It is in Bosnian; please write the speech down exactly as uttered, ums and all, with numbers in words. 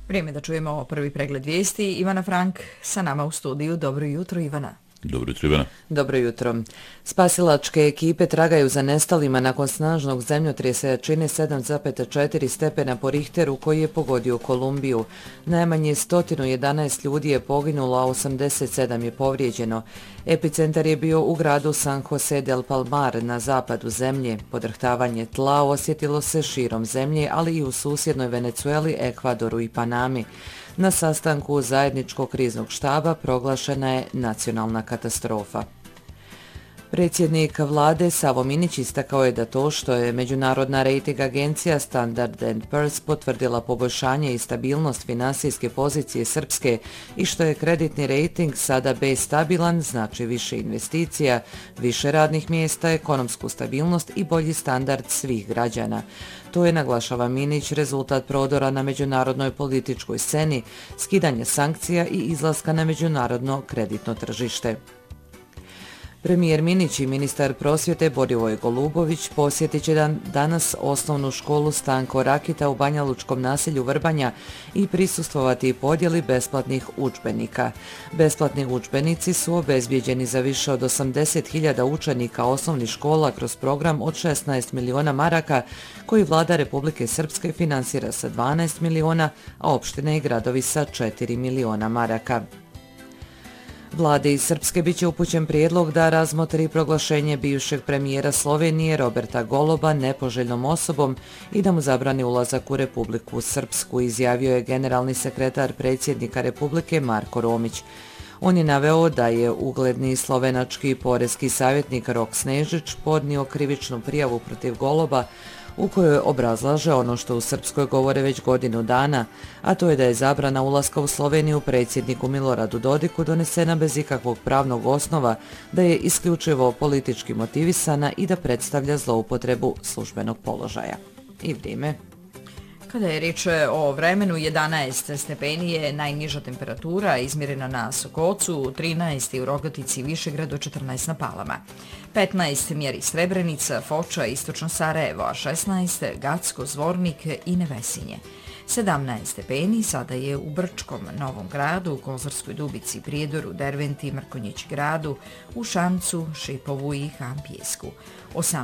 Vrijeme da čujemo prvi pregled vijesti. Ivana Frank sa nama u studiju. Dobro jutro, Ivana. Dobro jutro, Ivana. Dobro jutro. Spasilačke ekipe tragaju za nestalima nakon snažnog zemljotresa jačine sedam zarez četiri stepena po Richteru koji je pogodio Kolumbiju. Najmanje sto jedanaest ljudi je poginulo, a osamdeset sedam je povrijeđeno. Epicentar je bio u gradu San Jose del Palmar na zapadu zemlje. Podrhtavanje tla osjetilo se širom zemlje, ali i u susjednoj Venecueli, Ekvadoru i Panami. Na sastanku zajedničkog kriznog štaba proglašena je nacionalna katastrofa. Predsjednik vlade Savo Minić istakao je da to što je međunarodna rejting agencija Standard and Poor's potvrdila poboljšanje i stabilnost finansijske pozicije Srpske i što je kreditni rejting sada B stabilan, znači više investicija, više radnih mjesta, ekonomsku stabilnost i bolji standard svih građana. To je, naglašava Minić, rezultat prodora na međunarodnoj političkoj sceni, skidanja sankcija i izlaska na međunarodno kreditno tržište. Premijer Minić i ministar prosvjete Borivoj Golubović posjetit će dan, danas osnovnu školu Stanko Rakita u banjalučkom naselju Vrbanja i prisustvovati podjeli besplatnih udžbenika. Besplatni udžbenici su obezbijeđeni za više od osamdeset hiljada učenika osnovnih škola kroz program od šesnaest miliona maraka koji vlada Republike Srpske finansira sa dvanaest miliona, a opštine i gradovi sa četiri miliona maraka. Vlade iz Srpske biće upućen prijedlog da razmotri proglašenje bivšeg premijera Slovenije Roberta Goloba nepoželjnom osobom i da mu zabrani ulazak u Republiku Srpsku, izjavio je generalni sekretar predsjednika Republike Marko Romić. On je naveo da je ugledni slovenački poreski savjetnik Rok Snežić podnio krivičnu prijavu protiv Goloba u kojoj obrazlaže ono što u Srpskoj govore već godinu dana, a to je da je zabrana ulaska u Sloveniju predsjedniku Miloradu Dodiku donesena bez ikakvog pravnog osnova, da je isključivo politički motivisana i da predstavlja zloupotrebu službenog položaja. I vrijeme. Kada je riječ o vremenu, jedanaest stepeni je najniža temperatura, izmjerena na Sokocu, trinaest u Rogotici, Višegradu, četrnaest na Palama. petnaest mjeri Srebrenica, Foča, Istočno Sarajevo, a šesnaest Gacko, Zvornik i Nevesinje. sedamnaest stepeni sada je u Brčkom, Novom Gradu, Kozarskoj Dubici, Prijedoru, Derventi, Mrkonjić Gradu, u Šancu, Šipovu i Hampjesku.